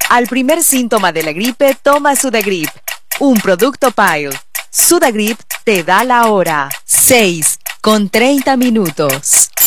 Al primer síntoma de la gripe, toma Sudagrip, un producto Pile. Sudagrip te da la hora, 6:30.